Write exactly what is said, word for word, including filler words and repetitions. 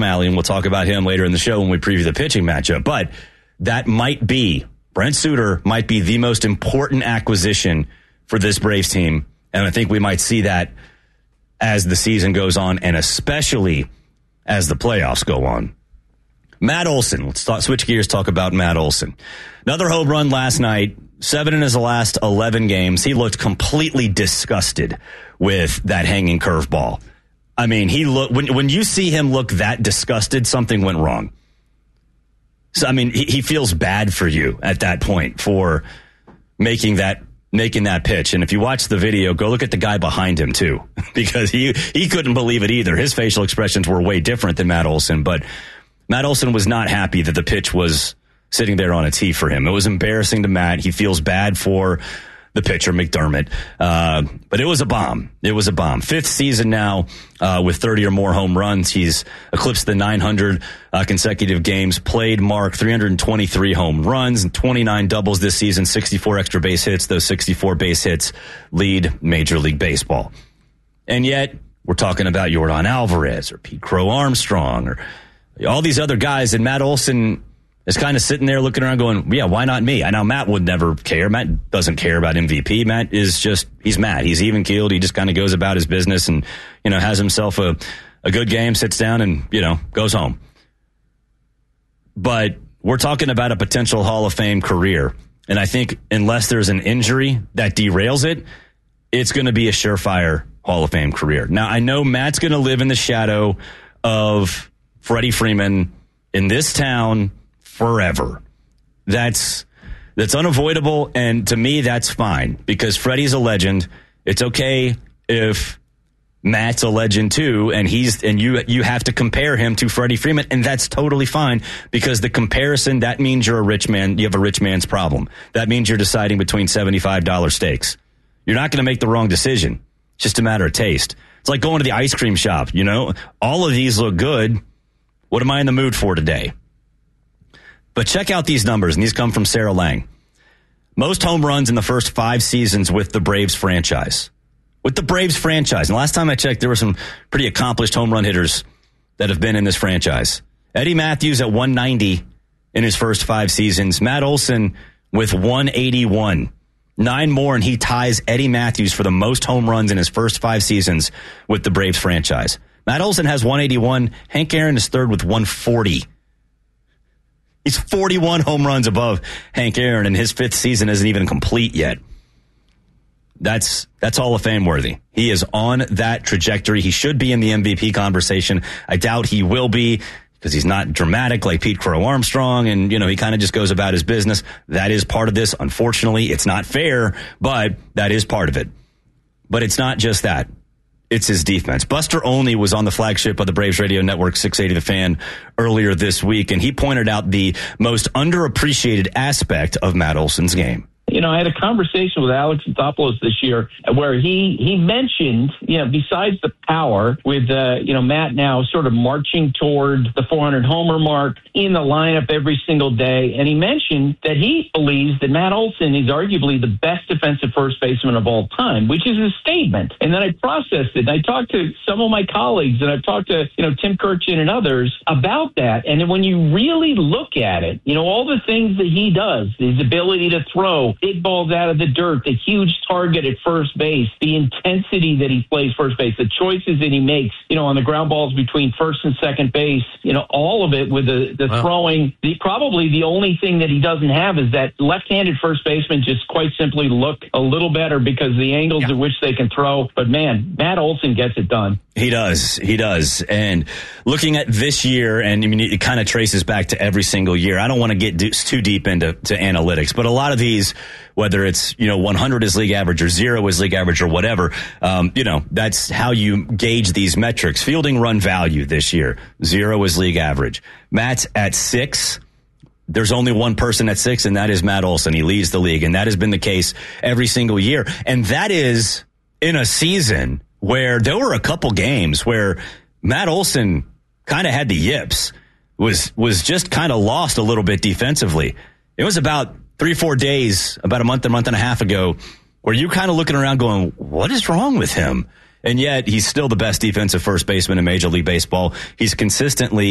Malley, and we'll talk about him later in the show when we preview the pitching matchup. But that might be, Brent Suter might be the most important acquisition for this Braves team. And I think we might see that as the season goes on, and especially as the playoffs go on. Matt Olson. Let's talk, switch gears, talk about Matt Olson. Another home run last night, seven in his last eleven games. He looked completely disgusted with that hanging curveball. I mean, he look when when you see him look that disgusted, something went wrong. So, I mean, he, he feels bad for you at that point for making that making that pitch. And if you watch the video, go look at the guy behind him, too, because he, he couldn't believe it either. His facial expressions were way different than Matt Olson, but Matt Olson was not happy that the pitch was sitting there on a tee for him. It was embarrassing to Matt. He feels bad for the pitcher, McDermott. Uh, but it was a bomb. It was a bomb. Fifth season now uh, with thirty or more home runs. He's eclipsed the nine hundred uh, consecutive games played mark, three hundred twenty-three home runs, and twenty-nine doubles this season, sixty-four extra base hits. Those sixty-four base hits lead Major League Baseball. And yet, we're talking about Yordan Alvarez or Pete Crow Armstrong or all these other guys, and Matt Olson is kind of sitting there looking around going, yeah, why not me? I know Matt would never care. Matt doesn't care about M V P. Matt is just, he's Matt. He's even keeled. He just kind of goes about his business and, you know, has himself a, a good game, sits down and, you know, goes home. But we're talking about a potential Hall of Fame career. And I think unless there's an injury that derails it, it's going to be a surefire Hall of Fame career. Now, I know Matt's going to live in the shadow of Freddie Freeman in this town forever. That's that's unavoidable, and to me, that's fine, because Freddie's a legend. It's okay if Matt's a legend too, and he's and you you have to compare him to Freddie Freeman, and that's totally fine, because the comparison, that means you're a rich man. You have a rich man's problem. That means you're deciding between seventy-five dollars steaks. You're not going to make the wrong decision. It's just a matter of taste. It's like going to the ice cream shop. You know, all of these look good. What am I in the mood for today? But check out these numbers, and these come from Sarah Lang. Most home runs in the first five seasons with the Braves franchise. With the Braves franchise. And last time I checked, there were some pretty accomplished home run hitters that have been in this franchise. Eddie Matthews at one ninety in his first five seasons. Matt Olson with one eighty-one. Nine more, and he ties Eddie Matthews for the most home runs in his first five seasons with the Braves franchise. Matt Olson has one eighty-one. Hank Aaron is third with one forty. He's forty-one home runs above Hank Aaron, and his fifth season isn't even complete yet. That's that's Hall of Fame worthy. He is on that trajectory. He should be in the M V P conversation. I doubt he will be, because he's not dramatic like Pete Crow Armstrong, and, you know, he kind of just goes about his business. That is part of this. Unfortunately, it's not fair, but that is part of it. But it's not just that. It's his defense. Buster Olney was on the flagship of the Braves Radio Network, six eighty The Fan, earlier this week, and he pointed out the most underappreciated aspect of Matt Olson's game. You know, I had a conversation with Alex Anthopoulos this year where he, he mentioned, you know, besides the power with, uh, you know, Matt now sort of marching toward the four hundred homer mark in the lineup every single day. And he mentioned that he believes that Matt Olson is arguably the best defensive first baseman of all time, which is a statement. And then I processed it. And I talked to some of my colleagues, and I've talked to, you know, Tim Kirchin and others about that. And when you really look at it, you know, all the things that he does, his ability to throw big balls out of the dirt, the huge target at first base, the intensity that he plays first base, the choices that he makes, you know, on the ground balls between first and second base, you know, all of it with the, the wow. throwing. The, probably the only thing that he doesn't have is that left-handed first baseman just quite simply look a little better because of the angles yeah. at which they can throw. But, man, Matt Olson gets it done. He does. He does. And looking at this year, and I mean, it kind of traces back to every single year. I don't want to get do, too deep into to analytics, but a lot of these, whether it's, you know, one hundred is league average or zero is league average or whatever, um, you know, that's how you gauge these metrics. Fielding run value this year, zero is league average. Matt's at six. There's only one person at six, and that is Matt Olson. He leads the league, and that has been the case every single year. And that is in a season where there were a couple games where Matt Olson kind of had the yips, was was just kind of lost a little bit defensively. It was about three, four days, about a month, a month and a half ago, where you kind of looking around going, what is wrong with him? And yet he's still the best defensive first baseman in Major League Baseball. He's consistently